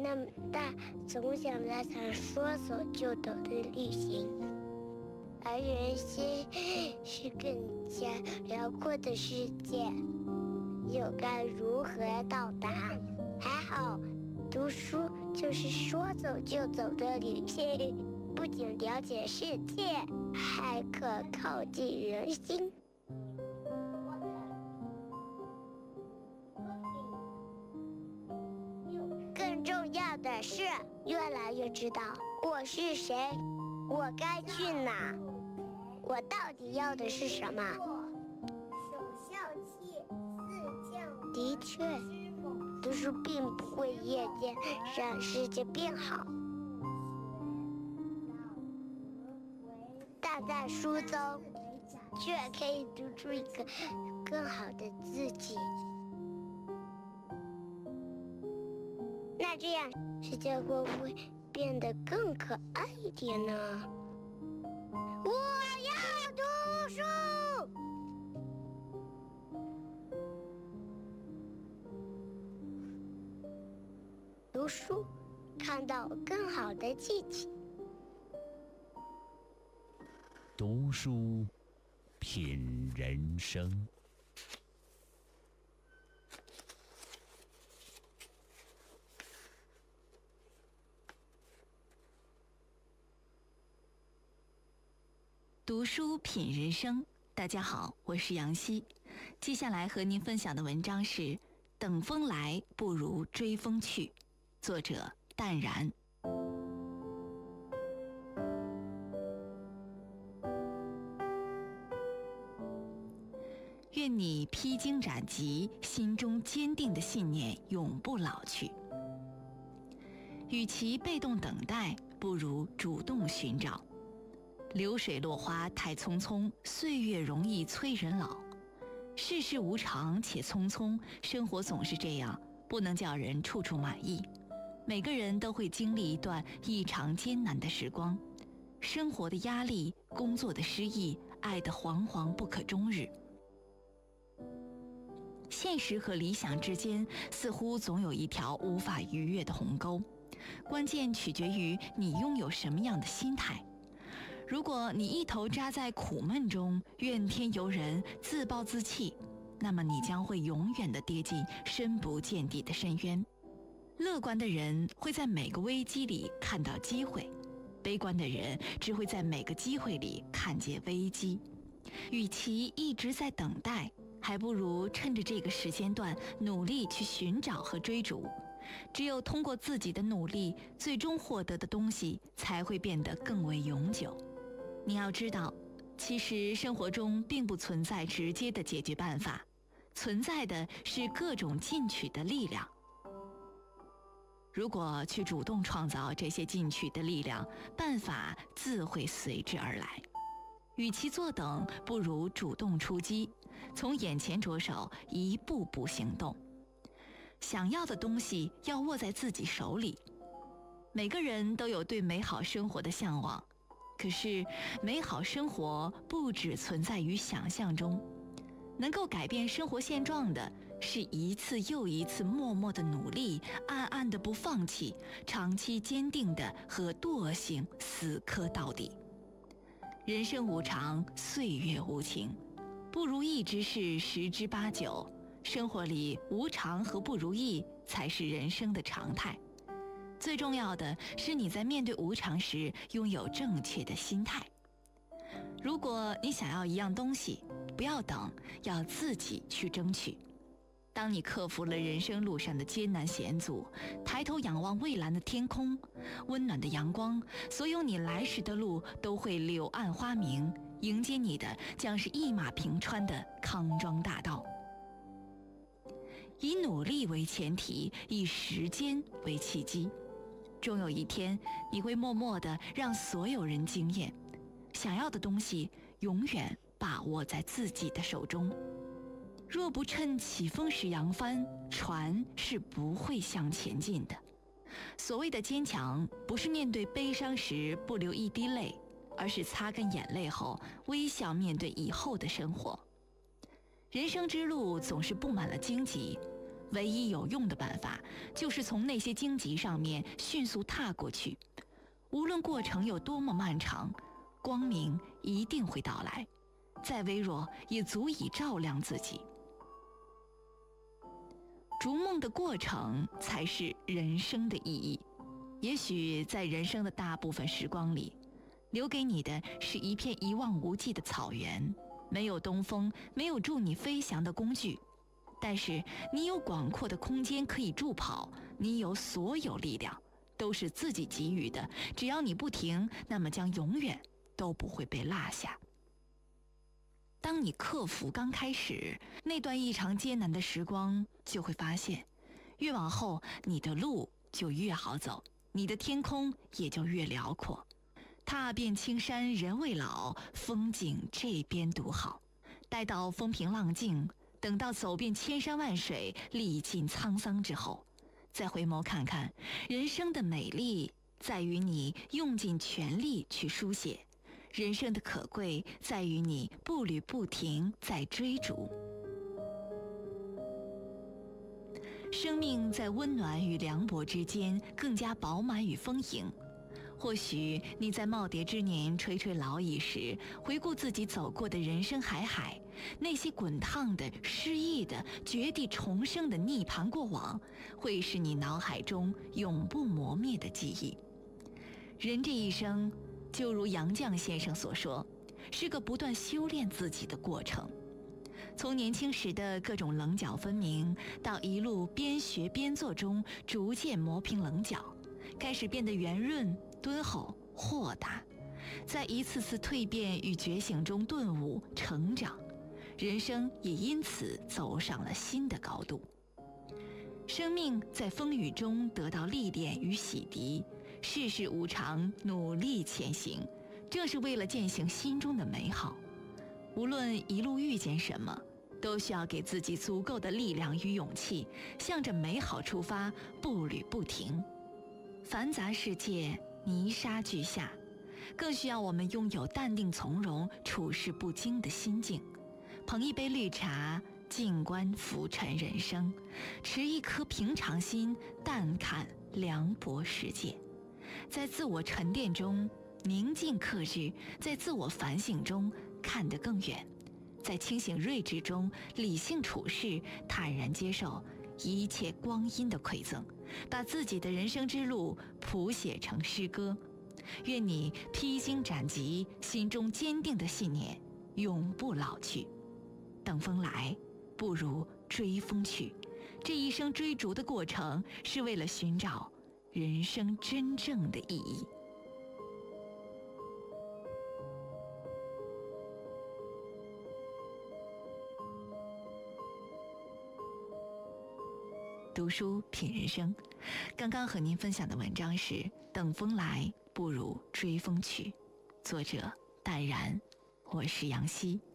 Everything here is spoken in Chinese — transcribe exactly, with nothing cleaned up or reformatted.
那么大，总想来场说走就走的旅行，而人生是更加辽阔的世界，又该如何到达？还好，读书就是说走就走的旅行，不仅了解世界，还可靠近人心。更重要的是，越来越知道我是谁，我该去哪，我到底要的是什么。 首孝悌，四将。 的确，读书并不会夜间让世界变好，但在书中却可以读出一个更好的自己。那这样世界会不会变得更可爱一点呢？我要读书。读书，看到更好的自己。 读书，品人生。 读书品人生，大家好，我是杨希。接下来和您分享的文章是《等风来不如追风去》，作者淡然。愿你披荆斩棘，心中坚定的信念永不老去。与其被动等待，不如主动寻找。流水落花太匆匆，岁月容易催人老。世事无常且匆匆，生活总是这样，不能叫人处处满意。每个人都会经历一段异常艰难的时光，生活的压力，工作的失意，爱的惶惶不可终日。现实和理想之间，似乎总有一条无法逾越的鸿沟，关键取决于你拥有什么样的心态。如果你一头扎在苦闷中，怨天尤人，自暴自弃，那么你将会永远地跌进深不见底的深渊。乐观的人会在每个危机里看到机会，悲观的人只会在每个机会里看见危机。与其一直在等待，还不如趁着这个时间段努力去寻找和追逐。只有通过自己的努力，最终获得的东西才会变得更为永久。你要知道，其实生活中并不存在直接的解决办法，存在的是各种进取的力量。如果去主动创造这些进取的力量，办法自会随之而来。与其坐等，不如主动出击，从眼前着手，一步步行动。想要的东西要握在自己手里。每个人都有对美好生活的向往，可是美好生活不只存在于想象中，能够改变生活现状的是一次又一次默默的努力，暗暗的不放弃，长期坚定的和惰性死磕到底。人生无常，岁月无情，不如意之事十之八九，生活里无常和不如意才是人生的常态。最重要的是你在面对无常时拥有正确的心态。如果你想要一样东西，不要等，要自己去争取。当你克服了人生路上的艰难险阻，抬头仰望蔚蓝的天空，温暖的阳光，所有你来时的路都会柳暗花明，迎接你的将是一马平川的康庄大道。以努力为前提，以时间为契机，终有一天你会默默地让所有人惊艳。想要的东西永远把握在自己的手中。若不趁起风时扬帆，船是不会向前进的。所谓的坚强，不是面对悲伤时不流一滴泪，而是擦干眼泪后微笑面对以后的生活。人生之路总是布满了荆棘， 唯一有用的办法就是从那些荆棘上面迅速踏过去。无论过程有多么漫长，光明一定会到来，再微弱也足以照亮自己。逐梦的过程才是人生的意义。也许在人生的大部分时光里，留给你的是一片一望无际的草原，没有东风，没有助你飞翔的工具，但是你有广阔的空间可以助跑，你有所有力量，都是自己给予的，只要你不停，那么将永远都不会被落下。当你克服刚开始那段异常艰难的时光，就会发现，越往后你的路就越好走，你的天空也就越辽阔。踏遍青山人未老，风景这边独好。待到风平浪静，等到走遍千山万水，历尽沧桑之后，再回眸看看，人生的美丽在于你用尽全力去书写，人生的可贵在于你步履不停在追逐。生命在温暖与凉薄之间更加饱满与丰盈。或许你在耄耋之年垂垂老矣时，回顾自己走过的人生海海，那些滚烫的、失意的、绝地重生的涅槃过往，会是你脑海中永不磨灭的记忆。人这一生，就如杨绛先生所说，是个不断修炼自己的过程。从年轻时的各种棱角分明，到一路边学边做中逐渐磨平棱角，开始变得圆润、敦厚、豁达，在一次次蜕变与觉醒中顿悟成长，人生也因此走上了新的高度。生命在风雨中得到历练与洗涤，世事无常，努力前行，正是为了践行心中的美好。无论一路遇见什么，都需要给自己足够的力量与勇气，向着美好出发，步履不停。繁杂世界，泥沙俱下，更需要我们拥有淡定从容、处事不惊的心境。捧一杯绿茶，静观浮沉人生，持一颗平常心，淡看凉薄世界。在自我沉淀中宁静克制，在自我反省中看得更远，在清醒睿智中理性处事，坦然接受一切光阴的馈赠，把自己的人生之路谱写成诗歌。愿你披荆斩棘，心中坚定的信念永不老去。等风来，不如追风去。这一生追逐的过程，是为了寻找人生真正的意义。读书品人生，刚刚和您分享的文章是《等风来，不如追风去》，作者淡然，我是杨希。